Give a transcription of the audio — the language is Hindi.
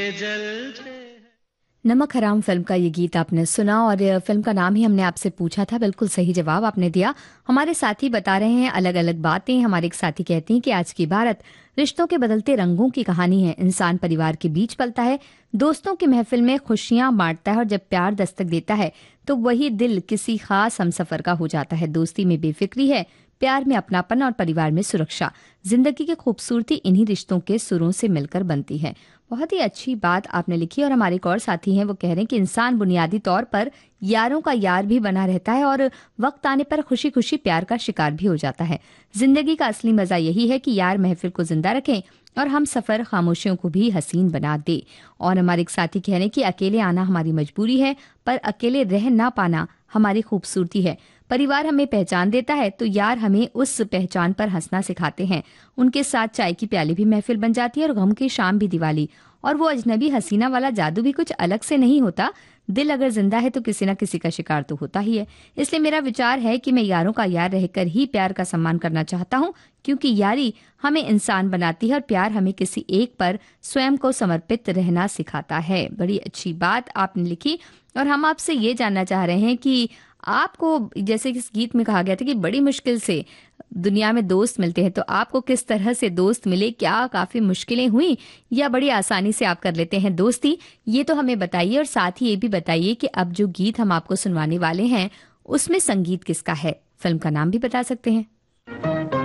नमक हराम फिल्म का ये गीत आपने सुना और फिल्म का नाम ही हमने आपसे पूछा था। बिल्कुल सही जवाब आपने दिया। हमारे साथी बता रहे हैं अलग अलग बातें। हमारे एक साथी कहती हैं कि आज की भारत रिश्तों के बदलते रंगों की कहानी है। इंसान परिवार के बीच पलता है, दोस्तों की महफिल में खुशियां बांटता है और जब प्यार दस्तक देता है तो वही दिल किसी खास हमसफर का हो जाता है। दोस्ती में बेफिक्री है, प्यार में अपनापन और परिवार में सुरक्षा। जिंदगी की खूबसूरती इन्हीं रिश्तों के सुरों से मिलकर बनती है। बहुत ही अच्छी बात आपने लिखी। और हमारे एक और साथी हैं, वो कह रहे हैं कि इंसान बुनियादी तौर पर यारों का यार भी बना रहता है और वक्त आने पर खुशी खुशी प्यार का शिकार भी हो जाता है। जिंदगी का असली मजा यही है कि यार महफिल को जिंदा रखें और हम सफर खामोशियों को भी हसीन बना दे। और हमारे एक साथी कह रहे हैं कि अकेले आना हमारी मजबूरी है, पर अकेले रह ना पाना हमारी खूबसूरती है। परिवार हमें पहचान देता है तो यार हमें उस पहचान पर हंसना सिखाते हैं। उनके साथ चाय की प्याली भी महफिल बन जाती है और गम की शाम भी दिवाली। और वो अजनबी हसीना वाला जादू भी कुछ अलग से नहीं होता। दिल अगर जिंदा है तो किसी न किसी का शिकार तो होता ही है। इसलिए मेरा विचार है कि मैं यारों का यार रहकर ही प्यार का सम्मान करना चाहता हूँ, क्योंकि यारी हमें इंसान बनाती है और प्यार हमें किसी एक पर स्वयं को समर्पित रहना सिखाता है। बड़ी अच्छी बात आपने लिखी। और हम आपसे ये जानना चाह रहे हैं कि आपको, जैसे इस गीत में कहा गया था कि बड़ी मुश्किल से दुनिया में दोस्त मिलते हैं, तो आपको किस तरह से दोस्त मिले? क्या काफी मुश्किलें हुई या बड़ी आसानी से आप कर लेते हैं दोस्ती? ये तो हमें बताइए। और साथ ही ये भी बताइए कि अब जो गीत हम आपको सुनवाने वाले हैं उसमें संगीत किसका है? फिल्म का नाम भी बता सकते हैं।